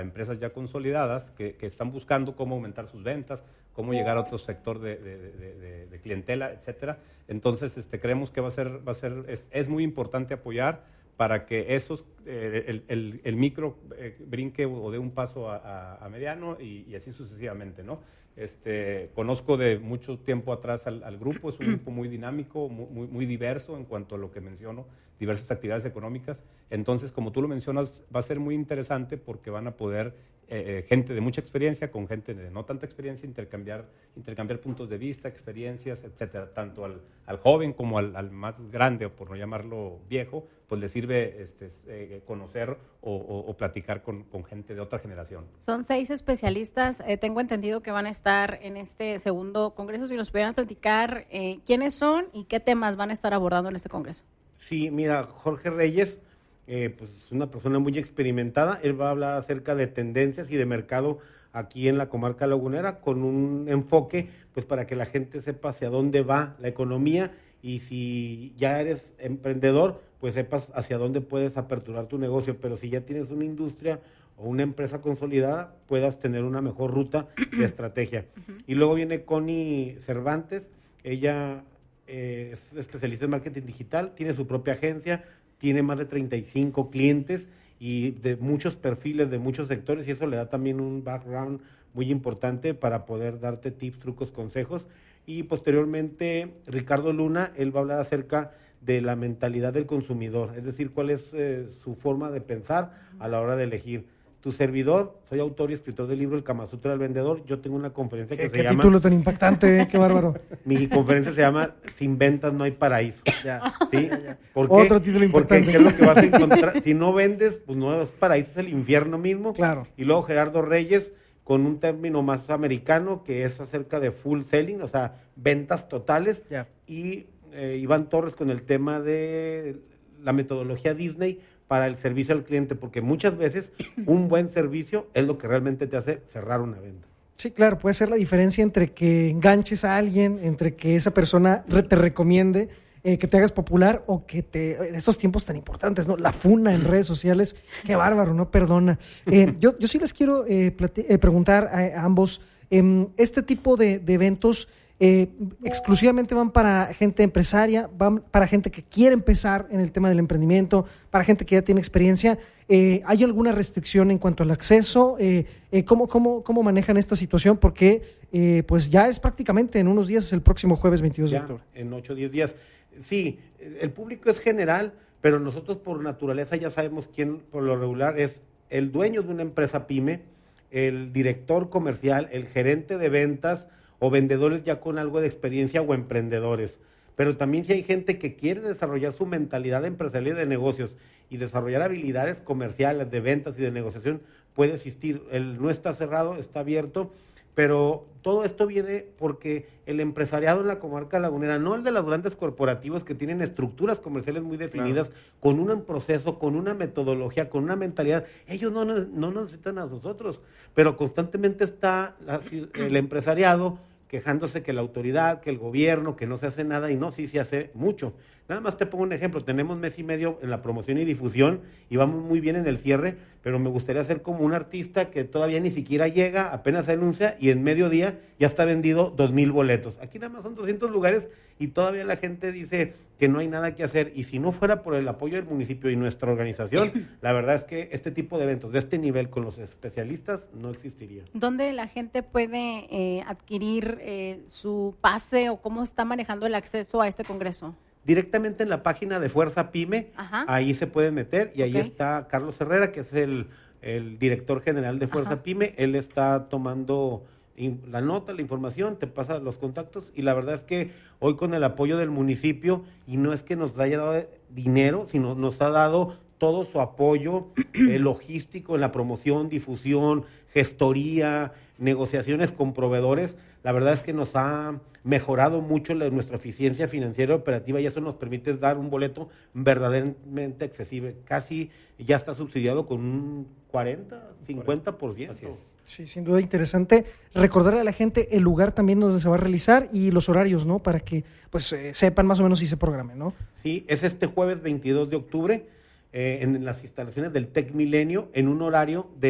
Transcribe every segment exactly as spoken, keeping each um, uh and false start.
empresas ya consolidadas que, que están buscando cómo aumentar sus ventas, cómo llegar a otro sector de, de, de, de, de clientela, etcétera. Entonces, este, creemos que va a ser, va a ser es, es muy importante apoyar para que esos, eh, el, el, el micro eh, brinque o dé un paso a, a, a mediano y, y así sucesivamente, ¿no? Este, conozco de mucho tiempo atrás al, al grupo, es un grupo muy dinámico, muy, muy diverso en cuanto a lo que menciono, diversas actividades económicas. Entonces, como tú lo mencionas, va a ser muy interesante porque van a poder eh, gente de mucha experiencia con gente de no tanta experiencia intercambiar, intercambiar puntos de vista, experiencias, etcétera. Tanto al, al joven como al, al más grande, o por no llamarlo viejo, pues le sirve este, eh, conocer o, o, o platicar con, con gente de otra generación. Son seis especialistas, eh, tengo entendido que van a estar en este segundo congreso. Si nos pudieran platicar eh, quiénes son y qué temas van a estar abordando en este congreso. Sí, mira, Jorge Reyes, eh, pues es una persona muy experimentada. Él va a hablar acerca de tendencias y de mercado aquí en la comarca lagunera, con un enfoque pues para que la gente sepa hacia dónde va la economía, y si ya eres emprendedor, pues sepas hacia dónde puedes aperturar tu negocio, pero si ya tienes una industria o una empresa consolidada, puedas tener una mejor ruta de estrategia. Uh-huh. Y luego viene Connie Cervantes, ella eh, es especialista en marketing digital, tiene su propia agencia, tiene más de treinta y cinco clientes y de muchos perfiles, de muchos sectores, y eso le da también un background muy importante para poder darte tips, trucos, consejos. Y posteriormente Ricardo Luna, él va a hablar acerca de la mentalidad del consumidor, es decir, cuál es eh, su forma de pensar a la hora de elegir. Tu servidor, soy autor y escritor del libro El Kama Sutra del Vendedor. Yo tengo una conferencia que ¿Qué, se qué llama... título tan impactante, eh? Qué bárbaro. Mi conferencia se llama Sin ventas no hay paraíso. Ya. ¿Sí? Ya, ya. ¿Por qué? Otro título Porque impactante. ¿qué es lo que vas a encontrar? Si no vendes, pues no es paraíso, es el infierno mismo. Claro. Y luego Gerardo Reyes, con un término más americano, que es acerca de full selling, o sea, ventas totales. Ya. Y eh, Iván Torres con el tema de la metodología Disney para el servicio al cliente, porque muchas veces un buen servicio es lo que realmente te hace cerrar una venta. Sí, claro, puede ser la diferencia entre que enganches a alguien, entre que esa persona re- te recomiende, eh, que te hagas popular, o que te, en estos tiempos tan importantes, ¿no? La funa en redes sociales, qué bárbaro, no perdona. Eh, yo, yo sí les quiero eh, plati- eh, preguntar a, a ambos, eh, este tipo de, de eventos eh, exclusivamente van para gente empresaria, van para gente que quiere empezar en el tema del emprendimiento, para gente que ya tiene experiencia. Eh, ¿Hay alguna restricción en cuanto al acceso? Eh, eh, ¿cómo, cómo, ¿Cómo manejan esta situación? Porque eh, pues ya es prácticamente en unos días, el próximo jueves veintidós de octubre. En ocho o diez días. Sí, el público es general, pero nosotros por naturaleza ya sabemos quién por lo regular es el dueño de una empresa pyme, el director comercial, el gerente de ventas o vendedores ya con algo de experiencia o emprendedores. Pero también si hay gente que quiere desarrollar su mentalidad empresarial y de negocios y desarrollar habilidades comerciales, de ventas y de negociación, puede existir. El no está cerrado, está abierto, pero todo esto viene porque el empresariado en la comarca lagunera, no el de los grandes corporativos que tienen estructuras comerciales muy definidas, claro, con un proceso, con una metodología, con una mentalidad, ellos no, no nos necesitan a nosotros, pero constantemente está la, el empresariado quejándose que la autoridad, que el gobierno, que no se hace nada, y no, sí se hace mucho. Nada más te pongo un ejemplo, tenemos mes y medio en la promoción y difusión y vamos muy bien en el cierre, pero me gustaría ser como un artista que todavía ni siquiera llega, apenas se anuncia y en medio día ya está vendido dos mil boletos. Aquí nada más son doscientos lugares y todavía la gente dice que no hay nada que hacer, y si no fuera por el apoyo del municipio y nuestra organización, la verdad es que este tipo de eventos de este nivel con los especialistas no existiría. ¿Dónde la gente puede eh, adquirir eh, su pase o cómo está manejando el acceso a este congreso? Directamente en la página de Fuerza Pyme, Ajá. ahí se pueden meter y ahí okay. está Carlos Herrera, que es el, el director general de Fuerza Ajá. Pyme. Él está tomando la nota, la información, te pasa los contactos, y la verdad es que hoy con el apoyo del municipio, y no es que nos haya dado dinero, sino nos ha dado todo su apoyo eh, logístico en la promoción, difusión, gestoría, negociaciones con proveedores. La verdad es que nos ha mejorado mucho la, nuestra eficiencia financiera y operativa, y eso nos permite dar un boleto verdaderamente accesible. Casi ya está subsidiado con un cuarenta, cincuenta por ciento. Así es. Sí, sin duda interesante. Recordarle a la gente el lugar también donde se va a realizar y los horarios, ¿no? Para que pues eh, sepan más o menos si se programen, ¿no? Sí, es este jueves veintidós de octubre eh, en las instalaciones del Tec Milenio, en un horario de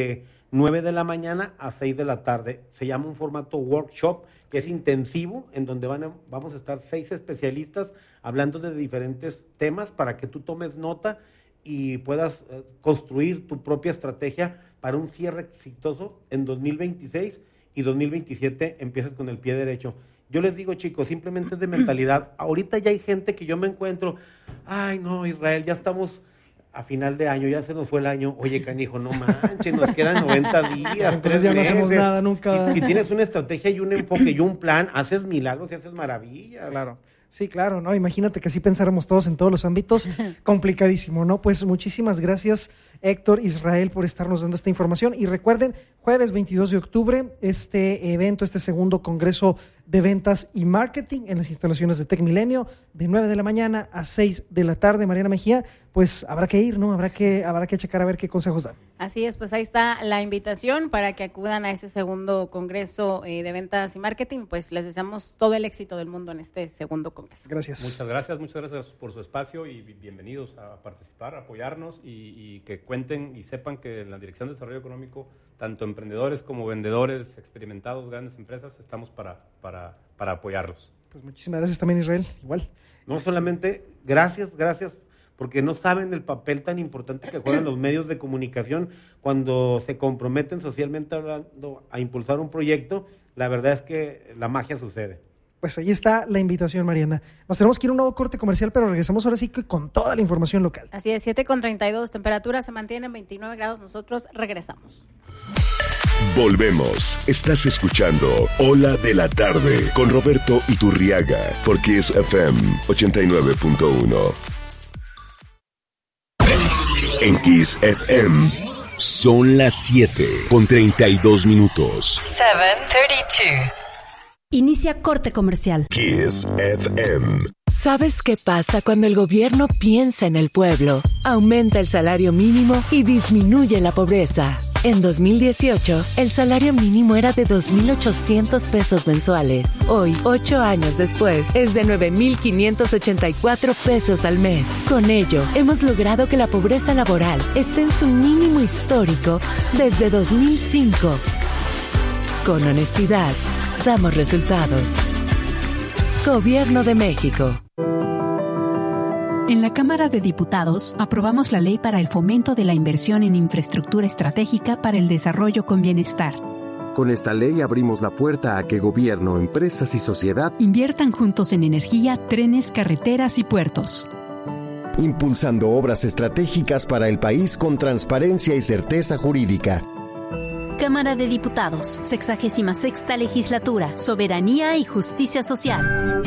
nueve de la mañana a seis de la tarde. Se llama un formato workshop, que es intensivo, en donde van a, vamos a estar seis especialistas hablando de diferentes temas para que tú tomes nota y puedas eh, construir tu propia estrategia para un cierre exitoso en dos mil veintiséis y dos mil veintisiete empieces con el pie derecho. Yo les digo, chicos, simplemente de mentalidad. Ahorita ya hay gente que yo me encuentro, ay no, Israel, ya estamos a final de año, ya se nos fue el año. Oye, canijo, no manches, nos quedan noventa días, Entonces tres ya no meses. hacemos nada nunca. Si, si tienes una estrategia y un enfoque y un plan, haces milagros y haces maravillas. Claro. Sí, claro, ¿no? Imagínate que así pensáramos todos en todos los ámbitos, complicadísimo, ¿no? Pues muchísimas gracias, Héctor, Israel, por estarnos dando esta información. Y recuerden, jueves veintidós de octubre, este evento, este segundo Congreso de Ventas y Marketing en las instalaciones de Tec Milenio, de nueve de la mañana a seis de la tarde. Mariana Mejía, pues habrá que ir, ¿no? Habrá que, habrá que checar a ver qué consejos dan. Así es, pues ahí está la invitación para que acudan a este segundo Congreso eh, de Ventas y Marketing. Pues les deseamos todo el éxito del mundo en este segundo Congreso. Gracias. Muchas gracias, muchas gracias por su espacio y bienvenidos a participar, a apoyarnos y, y que cuenten y sepan que en la Dirección de Desarrollo Económico, tanto emprendedores como vendedores experimentados, grandes empresas, estamos para, para, para apoyarlos. Pues muchísimas gracias también, Israel, igual. No solamente, gracias, gracias, porque no saben el papel tan importante que juegan los medios de comunicación cuando se comprometen socialmente hablando a impulsar un proyecto. La verdad es que la magia sucede. Pues ahí está la invitación, Mariana. Nos tenemos que ir a un nuevo corte comercial, pero regresamos ahora sí que con toda la información local. Así es, siete con treinta y dos, temperatura se mantiene en veintinueve grados, nosotros regresamos. Volvemos. Estás escuchando Ola de la Tarde con Roberto Iturriaga por Kiss F M ochenta y nueve punto uno. En Kiss F M son las siete con treinta y dos minutos. siete treinta y dos. Inicia corte comercial. Kiss F M. ¿Sabes qué pasa cuando el gobierno piensa en el pueblo? Aumenta el salario mínimo y disminuye la pobreza. En dos mil dieciocho, el salario mínimo era de dos mil ochocientos pesos mensuales. Hoy, ocho años después, es de nueve mil quinientos ochenta y cuatro pesos al mes. Con ello, hemos logrado que la pobreza laboral esté en su mínimo histórico desde dos mil cinco. Con honestidad, damos resultados. Gobierno de México. En la Cámara de Diputados aprobamos la ley para el fomento de la inversión en infraestructura estratégica para el desarrollo con bienestar. Con esta ley abrimos la puerta a que gobierno, empresas y sociedad inviertan juntos en energía, trenes, carreteras y puertos. Impulsando obras estratégicas para el país con transparencia y certeza jurídica. Cámara de Diputados, sexagésima sexta legislatura, soberanía y justicia social.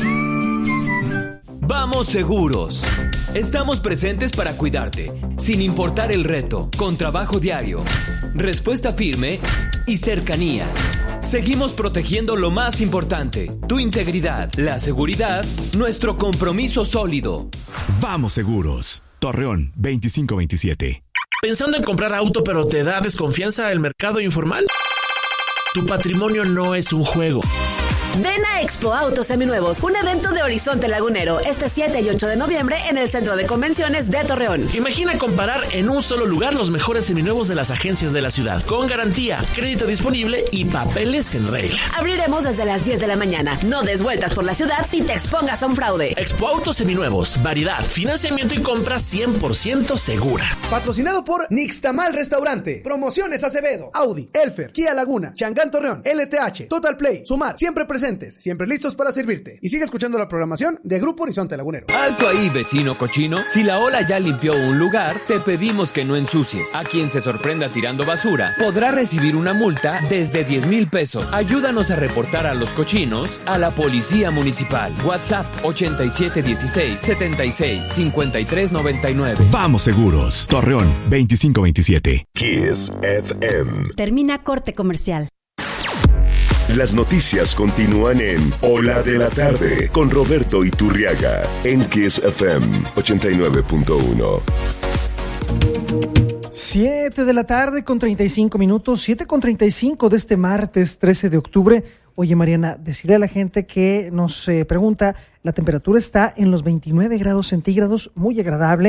Vamos seguros. Estamos presentes para cuidarte, sin importar el reto, con trabajo diario, respuesta firme y cercanía. Seguimos protegiendo lo más importante, tu integridad, la seguridad, nuestro compromiso sólido. Vamos seguros. Torreón veinticinco veintisiete. ¿Pensando en comprar auto pero te da desconfianza el mercado informal? Tu patrimonio no es un juego. Ven a Expo Autos Seminuevos, un evento de Horizonte Lagunero, este siete y ocho de noviembre en el Centro de Convenciones de Torreón. Imagina comparar en un solo lugar los mejores seminuevos de las agencias de la ciudad, con garantía, crédito disponible y papeles en regla. Abriremos desde las diez de la mañana. No des vueltas por la ciudad y te expongas a un fraude. Expo Autos Seminuevos, variedad, financiamiento y compra cien por ciento segura. Patrocinado por Nixtamal Restaurante, Promociones Acevedo, Audi, Elfer, Kia Laguna, Changán Torreón, L T H, Total Play, Sumar, siempre presentes, siempre listos para servirte. Y sigue escuchando la programación de Grupo Horizonte Lagunero. Alto ahí, vecino cochino. Si la ola ya limpió un lugar, te pedimos que no ensucies. A quien se sorprenda tirando basura, podrá recibir una multa desde diez mil pesos. Ayúdanos a reportar a los cochinos a la Policía Municipal. WhatsApp ochenta y siete dieciséis setenta y seis cincuenta y tres noventa y nueve. Vamos seguros. Torreón veinticinco veintisiete. Kiss F M. Termina corte comercial. Las noticias continúan en Ola de la Tarde con Roberto Iturriaga en Kiss F M ochenta y nueve punto uno. siete de la tarde con treinta y cinco minutos, siete con treinta y cinco de este martes trece de octubre. Oye, Mariana, decirle a la gente que nos eh, pregunta, la temperatura está en los veintinueve grados centígrados, muy agradable,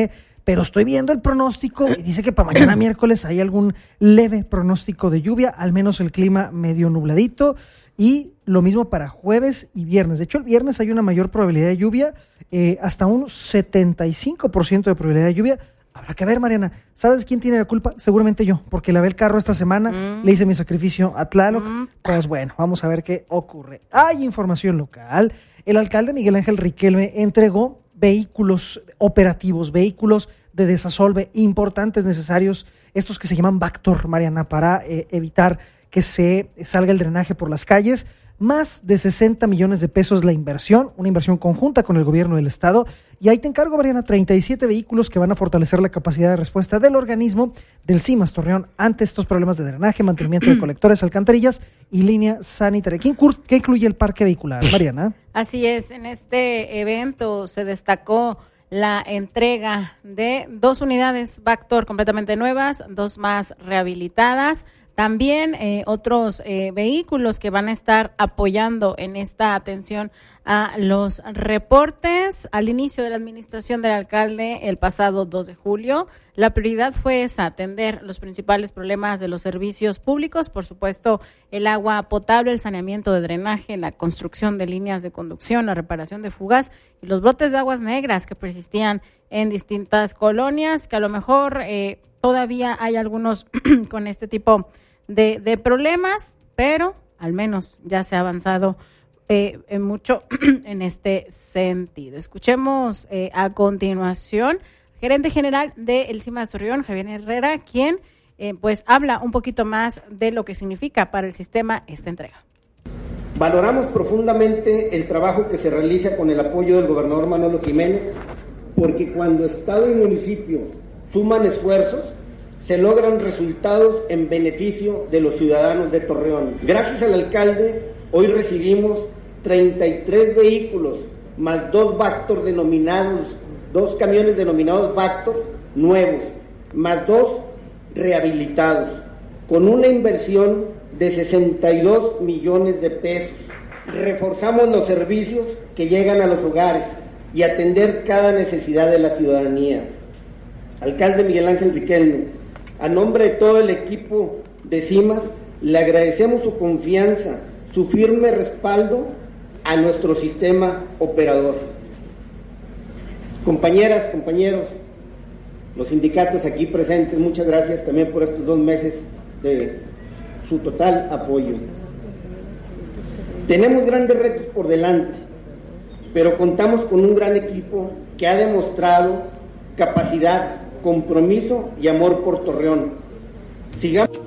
pero estoy viendo el pronóstico y dice que para mañana miércoles hay algún leve pronóstico de lluvia, al menos el clima medio nubladito, y lo mismo para jueves y viernes. De hecho, el viernes hay una mayor probabilidad de lluvia, eh, hasta un setenta y cinco por ciento de probabilidad de lluvia. Habrá que ver, Mariana. ¿Sabes quién tiene la culpa? Seguramente yo, porque lavé el carro esta semana, mm. le hice mi sacrificio a Tlaloc. Mm. Pues bueno, vamos a ver qué ocurre. Hay información local. El alcalde Miguel Ángel Riquelme entregó vehículos operativos, vehículos de desasolve importantes, necesarios, estos que se llaman Bactor, Mariana, para eh, evitar que se salga el drenaje por las calles. Más de sesenta millones de pesos la inversión, una inversión conjunta con el gobierno del estado. Y ahí te encargo, Mariana, treinta y siete vehículos que van a fortalecer la capacidad de respuesta del organismo del CIMAS Torreón ante estos problemas de drenaje, mantenimiento de colectores, alcantarillas y línea sanitaria. ¿Qué, incur- qué incluye el parque vehicular, Mariana? Así es, en este evento se destacó la entrega de dos unidades Bactor completamente nuevas, dos más rehabilitadas. También eh, otros eh, vehículos que van a estar apoyando en esta atención a los reportes. Al inicio de la administración del alcalde el pasado dos de julio, la prioridad fue esa, atender los principales problemas de los servicios públicos, por supuesto el agua potable, el saneamiento de drenaje, la construcción de líneas de conducción, la reparación de fugas y los brotes de aguas negras que persistían en distintas colonias, que a lo mejor eh, todavía hay algunos con este tipo de, de problemas, pero al menos ya se ha avanzado eh, en mucho en este sentido. Escuchemos eh, a continuación gerente general del CIMAS Torreón, Javier Herrera, quien eh, pues habla un poquito más de lo que significa para el sistema esta entrega. Valoramos profundamente el trabajo que se realiza con el apoyo del gobernador Manolo Jiménez, porque cuando Estado y municipio suman esfuerzos, se logran resultados en beneficio de los ciudadanos de Torreón. Gracias al alcalde, hoy recibimos treinta y tres vehículos, más dos Bactor denominados, dos camiones denominados Bactor nuevos, más dos rehabilitados, con una inversión de sesenta y dos millones de pesos. Reforzamos los servicios que llegan a los hogares y atender cada necesidad de la ciudadanía. Alcalde Miguel Ángel Riquelme, a nombre de todo el equipo de CIMAS, le agradecemos su confianza, su firme respaldo a nuestro sistema operador. Compañeras, compañeros, los sindicatos aquí presentes, muchas gracias también por estos dos meses de su total apoyo. Tenemos grandes retos por delante, pero contamos con un gran equipo que ha demostrado capacidad, compromiso y amor por Torreón. Sigamos.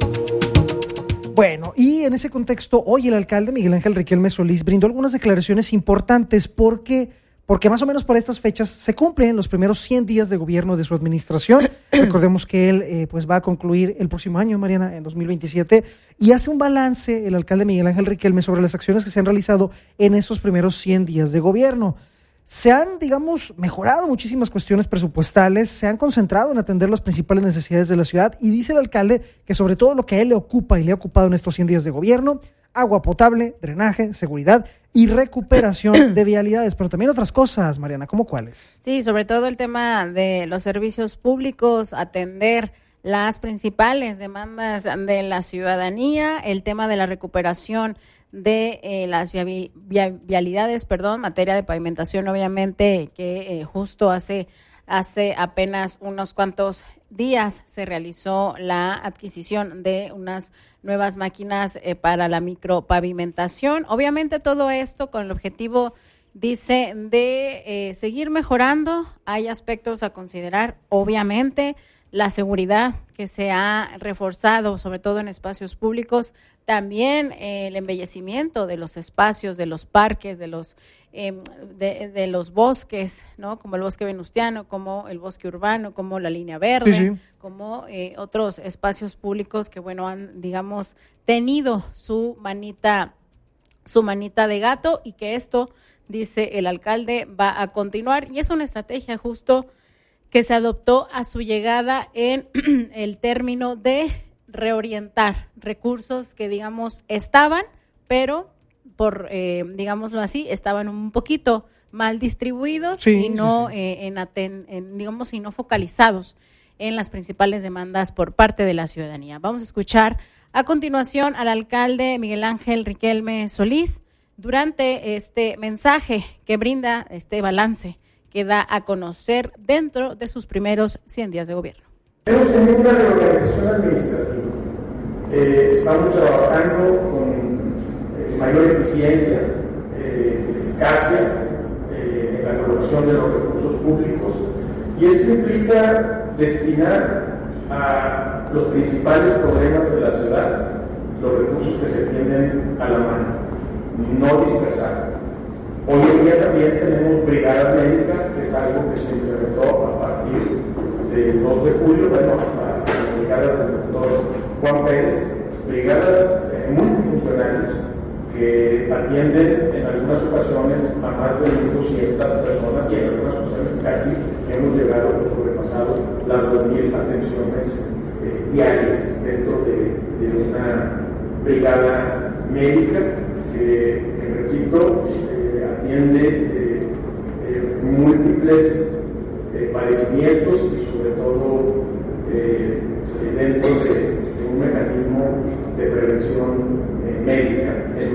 Bueno, y en ese contexto, hoy el alcalde Miguel Ángel Riquelme Solís brindó algunas declaraciones importantes porque, porque más o menos por estas fechas se cumplen los primeros cien días de gobierno de su administración. Recordemos que él eh, pues va a concluir el próximo año, Mariana, en dos mil veintisiete, y hace un balance el alcalde Miguel Ángel Riquelme sobre las acciones que se han realizado en esos primeros cien días de gobierno. Se han, digamos, mejorado muchísimas cuestiones presupuestales, se han concentrado en atender las principales necesidades de la ciudad y dice el alcalde que sobre todo lo que a él le ocupa y le ha ocupado en estos cien días de gobierno, agua potable, drenaje, seguridad y recuperación de vialidades, pero también otras cosas, Mariana, ¿cómo cuáles? Sí, sobre todo el tema de los servicios públicos, atender las principales demandas de la ciudadanía, el tema de la recuperación de eh, las viavi- via- vialidades, perdón, materia de pavimentación, obviamente, que eh, justo hace, hace apenas unos cuantos días se realizó la adquisición de unas nuevas máquinas eh, para la micropavimentación. Obviamente todo esto con el objetivo, dice, de eh, seguir mejorando. Hay aspectos a considerar, obviamente, la seguridad que se ha reforzado, sobre todo en espacios públicos, también eh, el embellecimiento de los espacios, de los parques, de los eh, de, de los bosques, ¿no? Como el bosque venustiano, como el bosque urbano, como la línea verde, sí, sí. como eh, otros espacios públicos que, bueno, han, digamos, tenido su manita, su manita de gato, y que esto, dice el alcalde, va a continuar, y es una estrategia justo que se adoptó a su llegada en el término de reorientar recursos que, digamos, estaban, pero por, eh, digámoslo así, estaban un poquito mal distribuidos Sí, y no, sí, sí. eh, en, aten- en, digamos, y no focalizados en las principales demandas por parte de la ciudadanía. Vamos a escuchar a continuación al alcalde Miguel Ángel Riquelme Solís durante este mensaje que brinda este balance que da a conocer dentro de sus primeros cien días de gobierno. Hemos tenido una reorganización administrativa. Eh, estamos trabajando con eh, mayor eficiencia, eh, eficacia eh, en la colocación de los recursos públicos, y esto implica destinar a los principales problemas de la ciudad los recursos que se tienen a la mano, no dispersar. Hoy en día también tenemos brigadas médicas, que es algo que se implementó a partir del dos de julio, bueno, la brigada del doctor Juan Pérez, brigadas eh, multifuncionales que atienden en algunas ocasiones a más de mil doscientas personas, y en algunas ocasiones casi hemos llegado o sobrepasado las dos mil atenciones eh, diarias dentro de, de una brigada médica que, que repito, eh, atiende eh, eh, múltiples eh, padecimientos y sobre todo eh, dentro de, de un mecanismo de prevención eh, médica.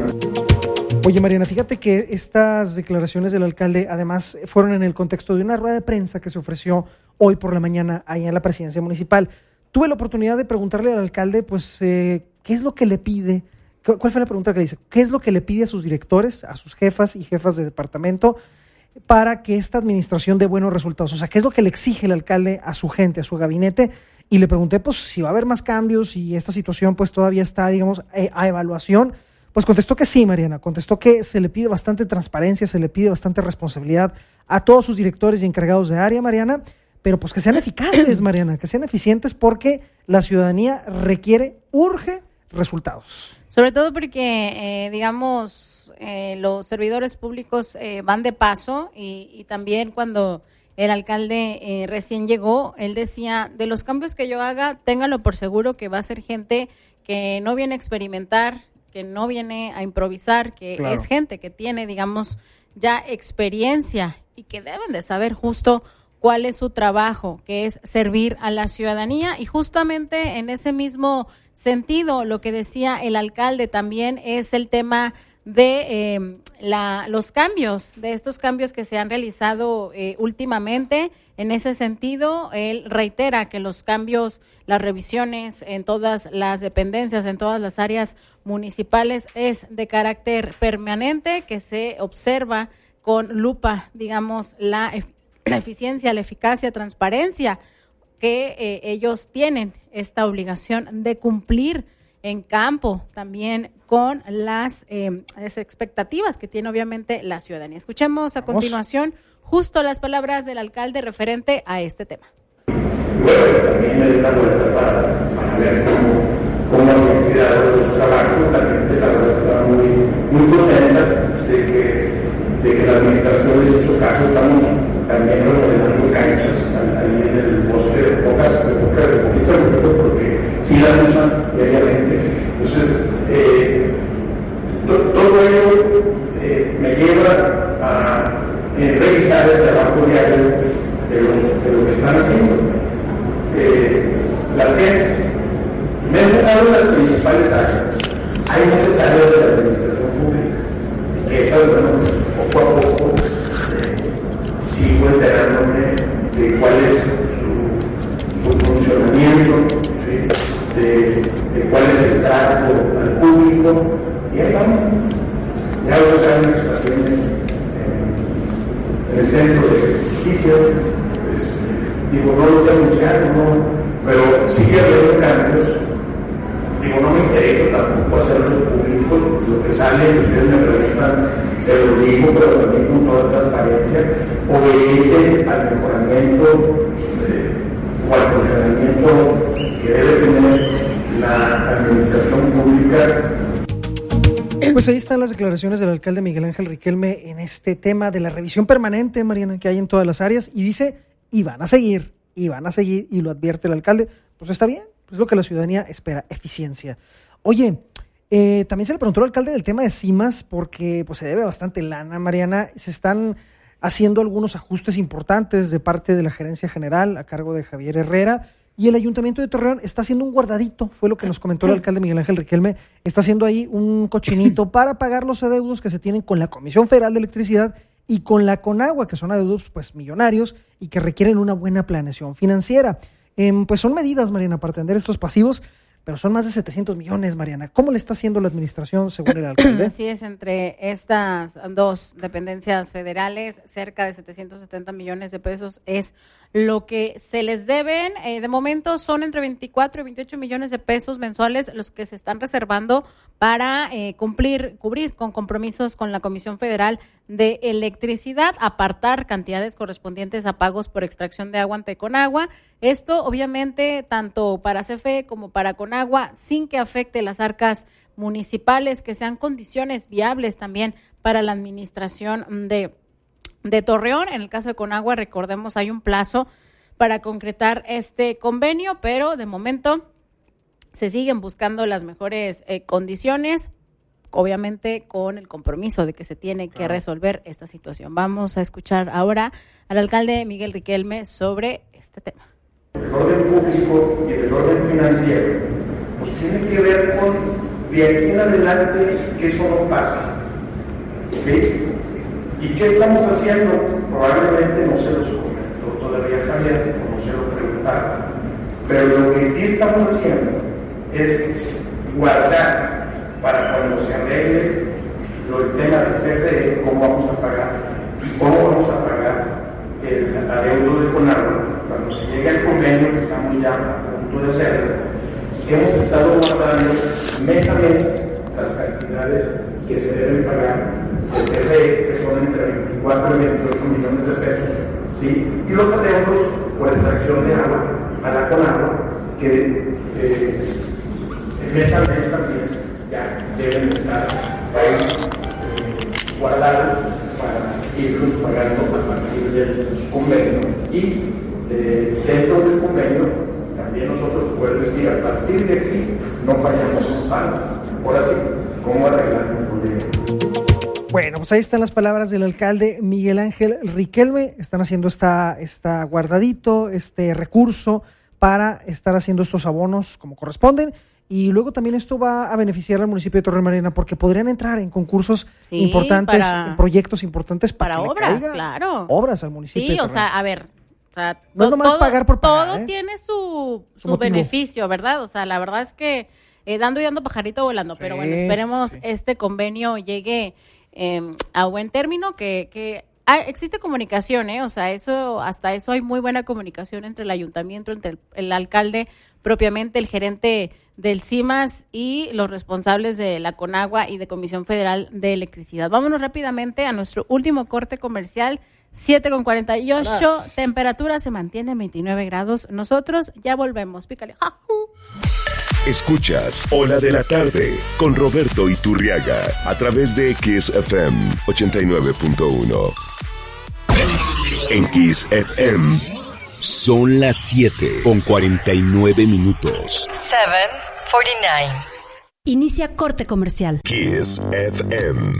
Oye, Mariana, fíjate que estas declaraciones del alcalde además fueron en el contexto de una rueda de prensa que se ofreció hoy por la mañana ahí en la presidencia municipal. Tuve la oportunidad de preguntarle al alcalde, pues, eh, ¿qué es lo que le pide? ¿Cuál fue la pregunta que le hice? ¿Qué es lo que le pide a sus directores, a sus jefas y jefas de departamento para que esta administración dé buenos resultados? O sea, ¿qué es lo que le exige el alcalde a su gente, a su gabinete? Y le pregunté, pues, si va a haber más cambios y esta situación, pues, todavía está, digamos, a evaluación. Pues contestó que sí, Mariana, contestó que se le pide bastante transparencia, se le pide bastante responsabilidad a todos sus directores y encargados de área, Mariana, pero pues que sean eficaces, Mariana, que sean eficientes, porque la ciudadanía requiere, urge resultados. Sobre todo porque, eh, digamos, eh, los servidores públicos eh, van de paso y, y también cuando el alcalde eh, recién llegó, él decía, de los cambios que yo haga, ténganlo por seguro que va a ser gente que no viene a experimentar, que no viene a improvisar, que claro. Es gente que tiene, digamos, ya experiencia y que deben de saber justo cuál es su trabajo, que es servir a la ciudadanía. Y justamente en ese mismo sentido, lo que decía el alcalde también es el tema de eh, la, los cambios, de estos cambios que se han realizado eh, últimamente. En ese sentido, él reitera que los cambios, las revisiones en todas las dependencias, en todas las áreas municipales es de carácter permanente, que se observa con lupa, digamos, la, la eficiencia, la eficacia, transparencia que eh, ellos tienen esta obligación de cumplir en campo, también con las, eh, las expectativas que tiene obviamente la ciudadanía. Escuchemos a Vamos. continuación justo las palabras del alcalde referente a este tema. Bueno, también me dio una vuelta para, para ver cómo, cómo habían quedado los trabajos. La gente, la verdad, estaba muy, muy contenta de que, de que la administración les hizo caso. Estamos también remodelando canchas ahí en el bosque de pocas, de pocas, de poquitas recursos, porque sí las usan diariamente. Entonces, eh, to, todo ello eh, me lleva a eh, revisar el trabajo diario de lo, de lo que están haciendo. Eh, las gentes, me he enfocado en las principales áreas. Hay muchas áreas de la administración pública, que esas, bueno, poco a poco eh, sigo enterándome de cuál es su, su funcionamiento, ¿sí? de, de cuál es el trato al público, y ahí vamos. Ya dos años también en, en el centro de justicia. Digo, no lo sé anunciar, no, pero sigue habiendo cambios. Digo, no me interesa tampoco hacerlo público, lo que sale, ustedes me preguntan, se lo digo, pero también con toda transparencia, obedece al mejoramiento eh, o al funcionamiento que debe tener la administración pública. Pues ahí están las declaraciones del alcalde Miguel Ángel Riquelme en este tema de la revisión permanente, Mariana, que hay en todas las áreas, y dice... y van a seguir, y van a seguir, y lo advierte el alcalde, pues está bien, es lo que la ciudadanía espera, eficiencia. Oye, eh, también se le preguntó al alcalde del tema de CIMAS, porque pues se debe bastante lana, Mariana, se están haciendo algunos ajustes importantes de parte de la gerencia general a cargo de Javier Herrera. Y el Ayuntamiento de Torreón está haciendo un guardadito, fue lo que nos comentó el alcalde Miguel Ángel Riquelme, está haciendo ahí un cochinito para pagar los adeudos que se tienen con la Comisión Federal de Electricidad y con la Conagua, que son adeudos pues millonarios y que requieren una buena planeación financiera. Eh, pues son medidas, Mariana, para atender estos pasivos, pero son más de setecientos millones, Mariana. ¿Cómo le está haciendo la administración según el alcalde? Así es, entre estas dos dependencias federales, cerca de setecientos setenta millones de pesos es lo que se les deben. Eh, de momento son entre veinticuatro y veintiocho millones de pesos mensuales los que se están reservando para eh, cumplir, cubrir con compromisos con la Comisión Federal de Electricidad, apartar cantidades correspondientes a pagos por extracción de agua ante Conagua. Esto obviamente tanto para C F E como para Conagua, sin que afecte las arcas municipales, que sean condiciones viables también para la administración de de Torreón. En el caso de Conagua, recordemos, hay un plazo para concretar este convenio, pero de momento se siguen buscando las mejores eh, condiciones, obviamente con el compromiso de que se tiene que resolver esta situación. Vamos a escuchar ahora al alcalde Miguel Riquelme sobre este tema. El orden público y el orden financiero pues tiene que ver con de aquí en adelante que eso no pase, ¿ok? ¿Y qué estamos haciendo? Probablemente no se los comentó todavía Javier, no se lo preguntaron. Pero lo que sí estamos haciendo es guardar para cuando se arregle lo, el tema del C F E, cómo vamos a pagar y cómo vamos a pagar el adeudo de Conagua. Cuando se llegue al convenio, que estamos ya a punto de hacerlo, hemos estado guardando mes a mes las cantidades que se deben pagar el C F E, que son entre veinticuatro y veintiocho millones de pesos, ¿sí? Y los adeudos por extracción de agua a la Conagua, que eh, mes a mes también ya deben estar ahí eh, guardados para irlos pagando a partir del convenio. Y eh, dentro del convenio también nosotros podemos decir, a partir de aquí no fallamos un pago. Ahora sí, ¿cómo arreglar el problema? Bueno, pues ahí están las palabras del alcalde Miguel Ángel Riquelme. Están haciendo esta, esta guardadito, este recurso para estar haciendo estos abonos como corresponden. Y luego también esto va a beneficiar al municipio de Torreón, Mariana, porque podrían entrar en concursos sí, importantes, para, en proyectos importantes para, para obras, claro. Obras al municipio. Sí, de o sea, a ver, o sea, no es nomás todo, pagar por pagar. Todo ¿eh? tiene su, su, su beneficio, ¿verdad? O sea, la verdad es que eh, dando y dando pajarito volando, sí, pero bueno, esperemos sí. este convenio llegue eh, a buen término, que, que ah, existe comunicación, ¿eh? O sea, eso hasta eso hay muy buena comunicación entre el ayuntamiento, entre el, el alcalde propiamente, el gerente del CIMAS y los responsables de la Conagua y de Comisión Federal de Electricidad. Vámonos rápidamente a nuestro último corte comercial, siete con cuarenta y ocho, Gracias. Temperatura se mantiene en veintinueve grados. Nosotros ya volvemos, pícale. Escuchas Ola de la Tarde con Roberto Iturriaga a través de Kiss F M ochenta y nueve punto uno. En Kiss F M son las siete con cuarenta y nueve minutos. siete cuarenta y nueve. Inicia corte comercial. Kiss F M.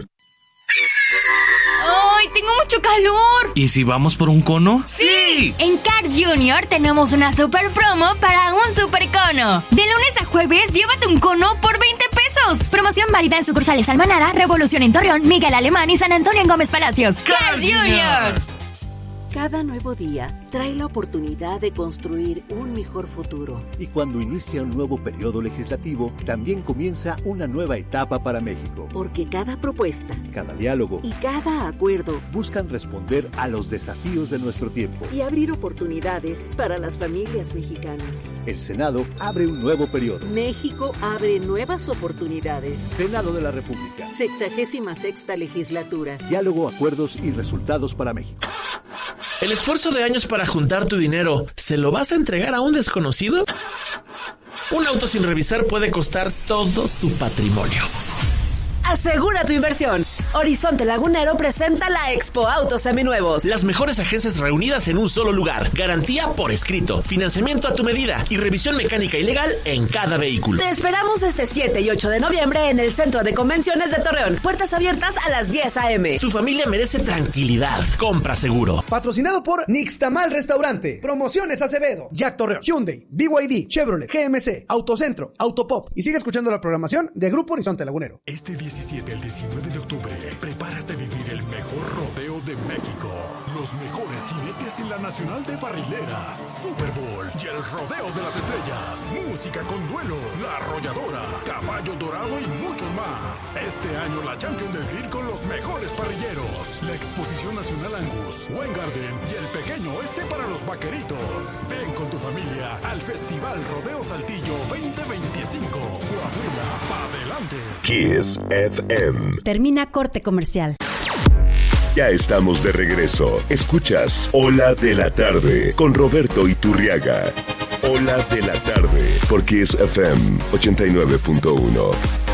¡Ay, tengo mucho calor! ¿Y si vamos por un cono? ¡Sí! En Cars Junior tenemos una super promo para un super cono. De lunes a jueves, llévate un cono por veinte pesos. Promoción válida en sucursales Almanara, Revolución en Torreón, Miguel Alemán y San Antonio en Gómez Palacios. Cars Junior. Cada nuevo día trae la oportunidad de construir un mejor futuro. Y cuando inicia un nuevo periodo legislativo, también comienza una nueva etapa para México. Porque cada propuesta, cada diálogo y cada acuerdo buscan responder a los desafíos de nuestro tiempo y abrir oportunidades para las familias mexicanas. El Senado abre un nuevo periodo. México abre nuevas oportunidades. Senado de la República. Sexagésima sexta legislatura. Diálogo, acuerdos y resultados para México. ¿El esfuerzo de años para juntar tu dinero se lo vas a entregar a un desconocido? Un auto sin revisar puede costar todo tu patrimonio. Asegura tu inversión. Horizonte Lagunero presenta la Expo Autos Seminuevos. Las mejores agencias reunidas en un solo lugar. Garantía por escrito, financiamiento a tu medida y revisión mecánica y legal en cada vehículo. Te esperamos este siete y ocho de noviembre en el Centro de Convenciones de Torreón. Puertas abiertas a las diez a.m. Tu familia merece tranquilidad. Compra seguro. Patrocinado por Nixtamal Restaurante. Promociones Acevedo, Jack Torreón, Hyundai, B Y D, Chevrolet, G M C, Autocentro, Autopop. Y sigue escuchando la programación de Grupo Horizonte Lagunero. Este diecisiete al diecinueve de octubre, prepárate a vivir el mejor rodeo de México. Los mejores jinetes en la Nacional de Barrileras, Super Bowl y el Rodeo de las Estrellas. Música con duelo, La Arrolladora, Caballo Dorado y muchos más. Este año la Champion del Grill con los mejores parrilleros. La Exposición Nacional Angus, Wine Garden y el Pequeño Oeste para los vaqueritos. Ven con tu familia al Festival Rodeo Saltillo veinte veinticinco. Coahuila, pa' adelante. Kiss F M. Termina corte comercial. Ya estamos de regreso. Escuchas Ola de la Tarde con Roberto Iturriaga. Ola de la Tarde por Kiss F M ochenta y nueve punto uno.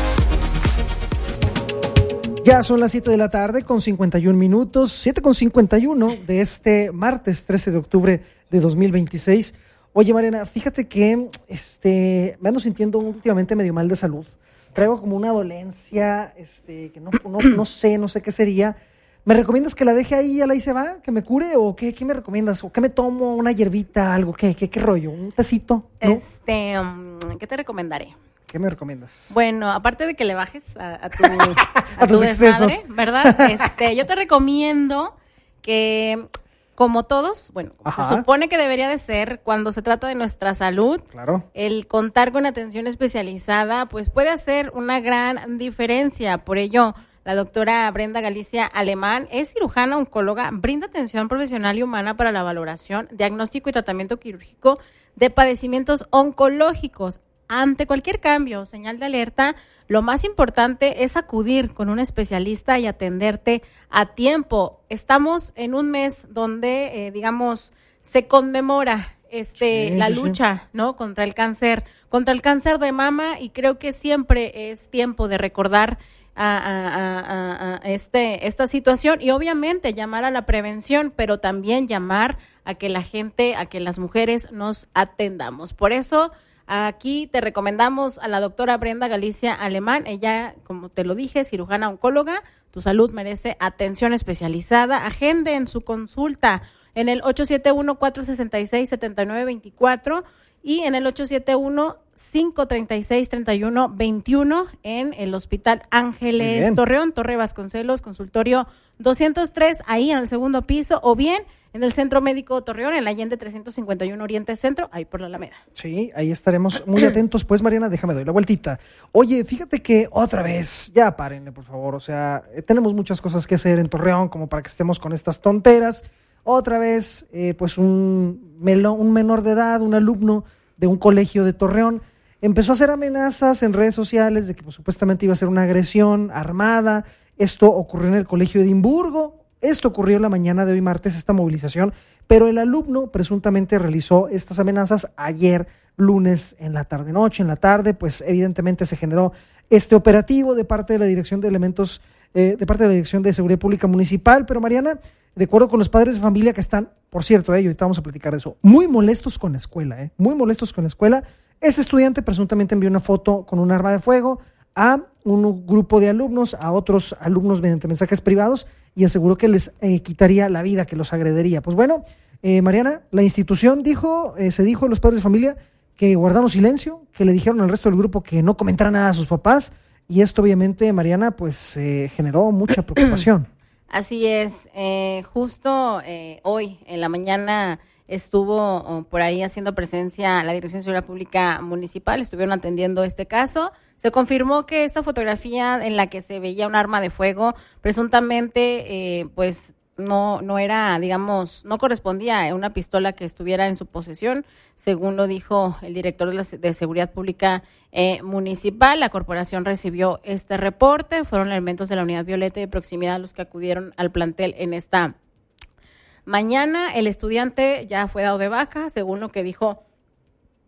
Ya son las siete de la tarde con cincuenta y un minutos, siete con cincuenta y uno de este martes trece de octubre de dos mil veintiséis. Oye, Mariana, fíjate que este, me ando sintiendo últimamente medio mal de salud. Traigo como una dolencia, este, que no, no, no sé, no sé qué sería. ¿Me recomiendas que la deje ahí y ahí se va? ¿Que me cure? ¿O qué, qué me recomiendas? ¿O qué me tomo? ¿Una hierbita? ¿Algo? ¿Qué, qué, qué rollo? ¿Un tecito? ¿No? Este, um, ¿qué te recomendaré? ¿Qué me recomiendas? Bueno, aparte de que le bajes a, a tu, a a tu tus desmadre, excesos, ¿verdad? Este, yo te recomiendo que, como todos, bueno, como se supone que debería de ser cuando se trata de nuestra salud, claro, el contar con atención especializada, pues puede hacer una gran diferencia. Por ello, la doctora Brenda Galicia Alemán es cirujana oncóloga, brinda atención profesional y humana para la valoración, diagnóstico y tratamiento quirúrgico de padecimientos oncológicos. Ante cualquier cambio o señal de alerta, lo más importante es acudir con un especialista y atenderte a tiempo. Estamos en un mes donde, eh, digamos, se conmemora este Sí, la sí, lucha, sí. ¿no? Contra el cáncer, contra el cáncer de mama, y creo que siempre es tiempo de recordar a, a, a, a, a este esta situación y obviamente llamar a la prevención, pero también llamar a que la gente, a que las mujeres nos atendamos. Por eso aquí te recomendamos a la doctora Brenda Galicia Alemán. Ella, como te lo dije, cirujana oncóloga. Tu salud merece atención especializada. Agende en su consulta en el ocho siete uno, cuatro seis seis, siete nueve dos cuatro y en el ocho siete uno, cinco tres seis, tres uno dos uno en el Hospital Ángeles Torreón, Torre Vasconcelos, consultorio doscientos tres, ahí en el segundo piso, o bien en el Centro Médico Torreón, en la Allende trescientos cincuenta y uno Oriente Centro, ahí por la Alameda. Sí, ahí estaremos muy atentos. Pues, Mariana, déjame doy la vueltita. Oye, fíjate que otra vez, ya párenle, por favor. O sea, eh, tenemos muchas cosas que hacer en Torreón como para que estemos con estas tonteras. Otra vez, eh, pues un, melo, un menor de edad, un alumno de un colegio de Torreón, empezó a hacer amenazas en redes sociales de que pues, supuestamente iba a ser una agresión armada. Esto ocurrió en el colegio de Edimburgo. Esto ocurrió la mañana de hoy martes, esta movilización, pero el alumno presuntamente realizó estas amenazas ayer lunes en la tarde-noche. En la tarde, pues evidentemente se generó este operativo de parte de la Dirección de Elementos, eh, de parte de la Dirección de Seguridad Pública Municipal. Pero, Mariana, de acuerdo con los padres de familia que están, por cierto, eh, y ahorita vamos a platicar de eso, muy molestos con la escuela, eh, muy molestos con la escuela. Este estudiante presuntamente envió una foto con un arma de fuego a un grupo de alumnos, a otros alumnos mediante mensajes privados, y aseguró que les eh, quitaría la vida, que los agredería. Pues bueno, eh, Mariana, la institución dijo, eh, se dijo a los padres de familia que guardaron silencio, que le dijeron al resto del grupo que no comentara nada a sus papás, y esto obviamente, Mariana, pues eh, generó mucha preocupación. Así es, eh, justo eh, hoy en la mañana estuvo oh, por ahí haciendo presencia la Dirección de Seguridad Pública Municipal, estuvieron atendiendo este caso. Se confirmó que esta fotografía en la que se veía un arma de fuego presuntamente, eh, pues no no era, digamos, no correspondía a una pistola que estuviera en su posesión, según lo dijo el director de, la, de Seguridad Pública eh, Municipal. La corporación recibió este reporte, fueron elementos de la Unidad Violeta de Proximidad los que acudieron al plantel en esta mañana. El estudiante ya fue dado de baja, según lo que dijo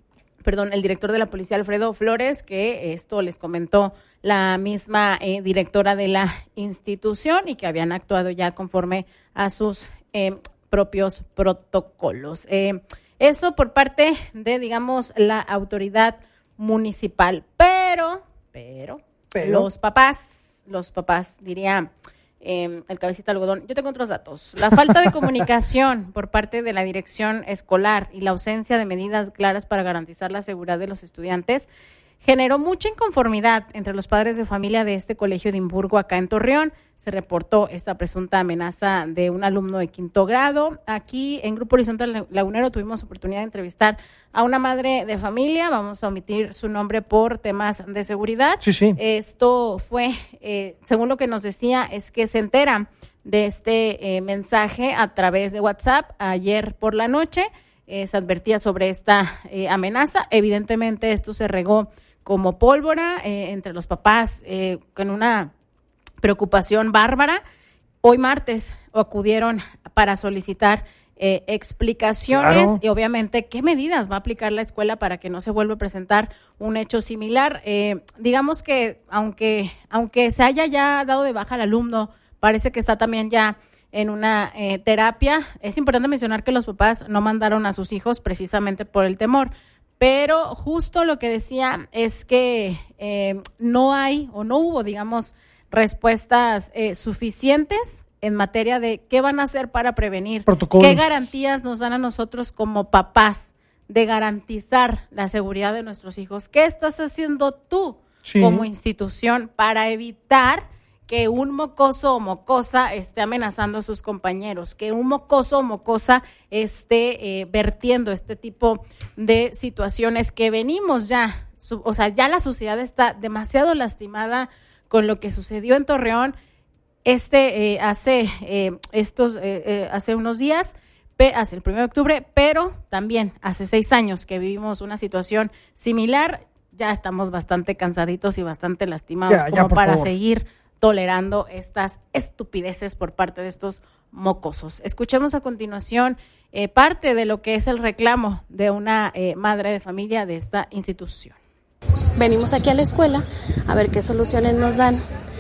perdón, el director de la policía, Alfredo Flores, que esto les comentó la misma eh, directora de la institución y que habían actuado ya conforme a sus eh, propios protocolos. Eh, eso por parte de, digamos, la autoridad municipal. Pero, pero, pero, los papás, los papás, diría eh, el cabecita algodón, yo tengo otros datos. La falta de comunicación por parte de la dirección escolar y la ausencia de medidas claras para garantizar la seguridad de los estudiantes generó mucha inconformidad entre los padres de familia de este colegio de Edimburgo acá en Torreón. Se reportó esta presunta amenaza de un alumno de quinto grado. Aquí en Grupo Horizonte Lagunero tuvimos oportunidad de entrevistar a una madre de familia. Vamos a omitir su nombre por temas de seguridad. Sí, sí. Esto fue, eh, según lo que nos decía, es que se entera de este eh, mensaje a través de WhatsApp ayer por la noche. Eh, se advertía sobre esta eh, amenaza. Evidentemente esto se regó como pólvora eh, entre los papás eh, con una preocupación bárbara. Hoy martes acudieron para solicitar eh, explicaciones claro. y obviamente qué medidas va a aplicar la escuela para que no se vuelva a presentar un hecho similar. Eh, digamos que aunque, aunque se haya ya dado de baja al alumno, parece que está también ya en una eh, terapia. Es importante mencionar que los papás no mandaron a sus hijos precisamente por el temor. Pero justo lo que decía es que eh, no hay o no hubo, digamos, respuestas eh, suficientes en materia de qué van a hacer para prevenir, protocolos. Qué garantías nos dan a nosotros como papás de garantizar la seguridad de nuestros hijos. ¿Qué estás haciendo tú sí. como institución para evitar que un mocoso o mocosa esté amenazando a sus compañeros, que un mocoso o mocosa esté eh, vertiendo este tipo de situaciones que venimos ya, su, o sea, ya la sociedad está demasiado lastimada con lo que sucedió en Torreón este eh, hace eh, estos eh, eh, hace unos días, pe, hace el primero de octubre, pero también hace seis años que vivimos una situación similar. Ya estamos bastante cansaditos y bastante lastimados ya, como ya, para favor. seguir tolerando estas estupideces por parte de estos mocosos. Escuchemos a continuación eh, parte de lo que es el reclamo de una eh, madre de familia de esta institución. Venimos aquí a la escuela a ver qué soluciones nos dan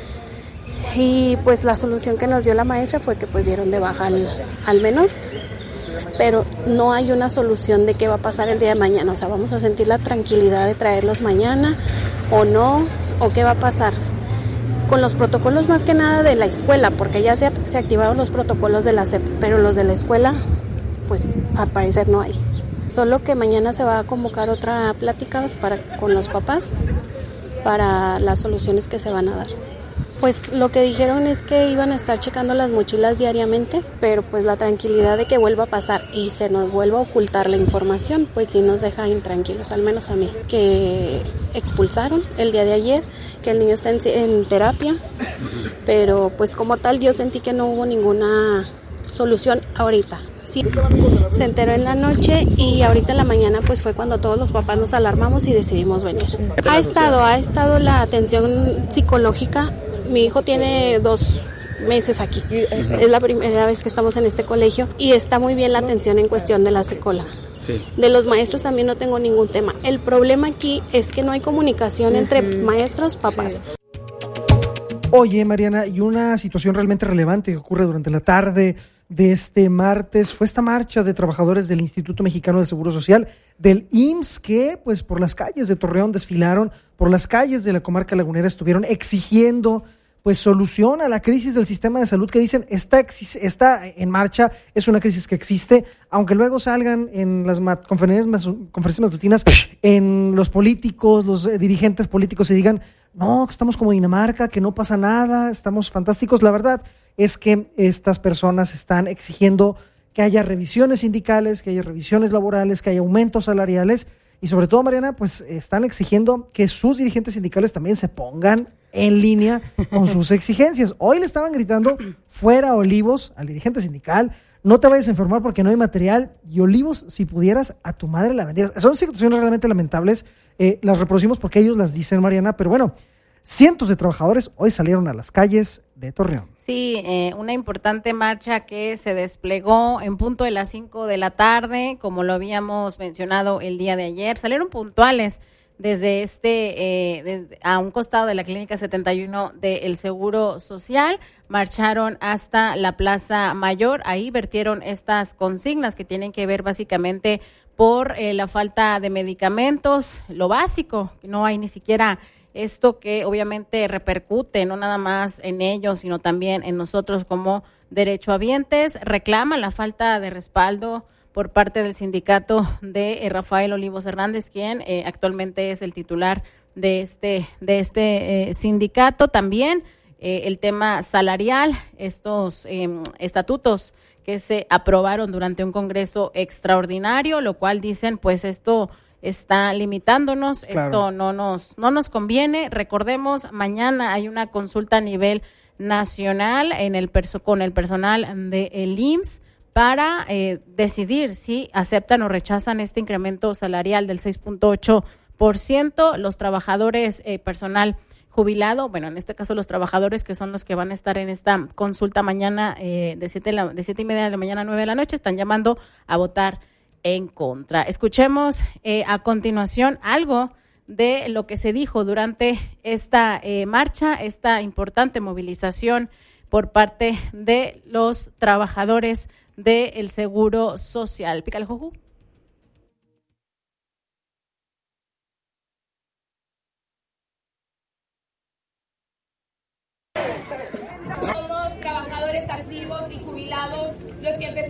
y pues la solución que nos dio la maestra fue que pues dieron de baja al, al menor, pero no hay una solución de qué va a pasar el día de mañana. O sea, vamos a sentir la tranquilidad de traerlos mañana o no, o qué va a pasar con los protocolos más que nada de la escuela, porque ya se, se activaron los protocolos de la S E P, pero los de la escuela, pues al parecer no hay. Solo que mañana se va a convocar otra plática para, con los papás para las soluciones que se van a dar. Pues lo que dijeron es que iban a estar checando las mochilas diariamente, pero pues la tranquilidad de que vuelva a pasar y se nos vuelva a ocultar la información, pues sí nos deja intranquilos, al menos a mí. Que expulsaron el día de ayer, que el niño está en, en terapia, pero pues como tal yo sentí que no hubo ninguna solución ahorita. Sí, se enteró en la noche y ahorita en la mañana pues fue cuando todos los papás nos alarmamos y decidimos venir. Ha estado, ha estado la atención psicológica. Mi hijo tiene dos meses aquí. Es la primera vez que estamos en este colegio y está muy bien la atención en cuestión de la psicóloga. Sí. De los maestros también no tengo ningún tema. El problema aquí es que no hay comunicación entre maestros, papás. Sí. Oye, Mariana, y una situación realmente relevante que ocurre durante la tarde de este martes fue esta marcha de trabajadores del Instituto Mexicano de Seguro Social, del I M S S, que pues por las calles de Torreón desfilaron, por las calles de la comarca lagunera estuvieron exigiendo pues solución a la crisis del sistema de salud que dicen está, está en marcha, es una crisis que existe, aunque luego salgan en las mat- conferencias, conferencias matutinas en los políticos, los eh, dirigentes políticos y digan, no, que estamos como Dinamarca, que no pasa nada, estamos fantásticos. La verdad es que estas personas están exigiendo que haya revisiones sindicales, que haya revisiones laborales, que haya aumentos salariales y sobre todo, Mariana, pues están exigiendo que sus dirigentes sindicales también se pongan en línea con sus exigencias. Hoy le estaban gritando fuera Olivos al dirigente sindical, no te vayas a enfermar porque no hay material y Olivos, si pudieras, a tu madre la vendieras. Son situaciones realmente lamentables, eh, las reproducimos porque ellos las dicen, Mariana, pero bueno, cientos de trabajadores hoy salieron a las calles de Torreón. Sí, eh, una importante marcha que se desplegó en punto de las cinco de la tarde, como lo habíamos mencionado el día de ayer. Salieron puntuales desde este, eh, desde, a un costado de la Clínica setenta y uno del Seguro Social, marcharon hasta la Plaza Mayor, ahí vertieron estas consignas que tienen que ver básicamente por eh, la falta de medicamentos, lo básico, no hay ni siquiera esto que obviamente repercute no nada más en ellos, sino también en nosotros como derechohabientes. Reclama la falta de respaldo por parte del sindicato de eh, Rafael Olivos Hernández, quien eh, actualmente es el titular de este, de este eh, sindicato. También eh, el tema salarial, estos eh, estatutos que se aprobaron durante un congreso extraordinario, lo cual dicen, pues esto está limitándonos, claro. Esto no nos, no nos conviene. Recordemos, mañana hay una consulta a nivel nacional en el perso- con el personal del I M S S para eh, decidir si aceptan o rechazan este incremento salarial del seis punto ocho por ciento. Los trabajadores, eh, personal jubilado, bueno, en este caso los trabajadores que son los que van a estar en esta consulta mañana eh, de siete la, de siete y media de la mañana a nueve de la noche, están llamando a votar en contra. Escuchemos eh, a continuación algo de lo que se dijo durante esta eh, marcha, esta importante movilización por parte de los trabajadores del Seguro Social. Pícale, Jojú. Somos trabajadores activos y jubilados los que empezamos